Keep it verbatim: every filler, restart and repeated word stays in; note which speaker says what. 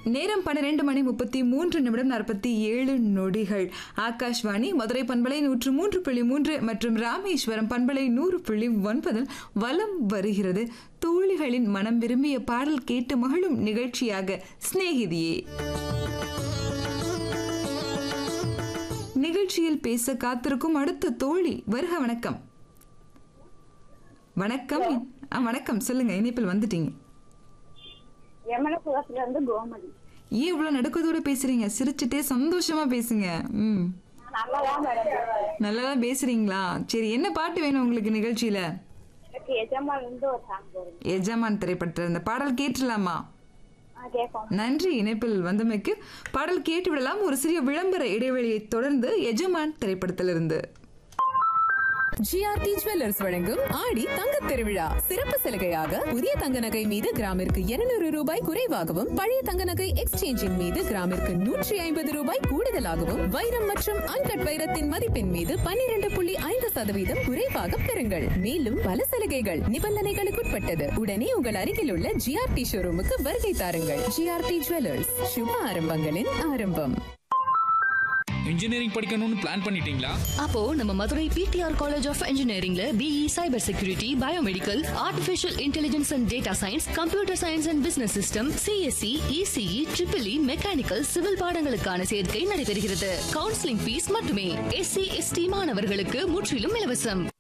Speaker 1: நேரம் பன்னிரண்டு மணி முப்பத்தி மூன்று நிமிடம் நாற்பத்தி ஏழு நொடிகள். ஆகாஷ்வாணி மதுரை பண்பலை நூற்று மூன்று புள்ளி மூன்று மற்றும் ராமேஸ்வரம் பண்பலை நூறு புள்ளி ஒன்பதில் வலம் வருகிறது தோழிகளின் மனம் விரும்பிய பாடல் கேட்டு மகிழும் நிகழ்ச்சியாக சிநேகிதியே. நிகழ்ச்சியில் பேச காத்திருக்கும் அடுத்த தோழி வருக. வணக்கம். வணக்கம். வணக்கம், சொல்லுங்க. இணைப்பில் வந்துட்டீங்க.
Speaker 2: கோமதி.
Speaker 1: ஏன் இவ்வளவு நடுக்கத்தோட பேசுறீங்க? சிரிச்சுட்டே சந்தோஷமா பேசுங்க. ம், நல்லாதான் பேசுறீங்களா? சரி, என்ன பாட்டு வேணும் உங்களுக்கு நிகழ்ச்சியில? எஜமான் திரைப்படத்துல இந்த பாடல் கேட்டுலாமா? நன்றி, இணைப்பில் வந்தமைக்கு. பாடல் கேட்டு விடலாம். ஒரு சிறிய விளம்பர இடைவெளியை தொடர்ந்து எஜமான் திரைப்படத்திலிருந்து.
Speaker 3: ஜிஆர்டி ஜுவல்லர்ஸ் வழங்கும் ஆடி தங்கத் திருவிழா சிறப்பு சலுகையாக புதிய தங்க நகை மீது கிராமிற்கு இருநூறு ரூபாய் குறைவாகவும், பழைய தங்க நகை எக்ஸ்சேஞ்சின் மீது கிராமிற்கு நூற்றி ஐம்பது ரூபாய் கூடுதலாகவும், வைரம் மற்றும் அன்கட் வைரத்தின் மதிப்பின் மீது பன்னிரண்டு புள்ளி ஐந்து சதவீதம் குறைவாக பெறுங்கள். மேலும் பல சலுகைகள் நிபந்தனைகளுக்குட்பட்டது. உடனே உங்கள் அருகில் உள்ள ஜிஆர்டி ஷோரூமுக்கு வருகை தாருங்கள். ஜிஆர்டி ஜுவல்லர்ஸ், சுப ஆரம்பங்களின் ஆரம்பம்.
Speaker 4: இன்ஜினியரிங் படிக்கணும்னு பிளான் பண்ணிட்டீங்களா?
Speaker 5: அப்போ நம்ம Madurai PTR college of இன்ஜினியரிங்ல BE cyber security, biomedical, artificial intelligence and data science, computer science and business system, CSC, ECE, triple E, mechanical, civil பாடங்களுக்கான சேர்க்கை நடைபெறுகிறது. கவுன்சிலிங் ஃபீஸ் மட்டுமே. எஸ்சி எஸ்டி மாணவர்களுக்கு முற்றிலும் இலவசம்.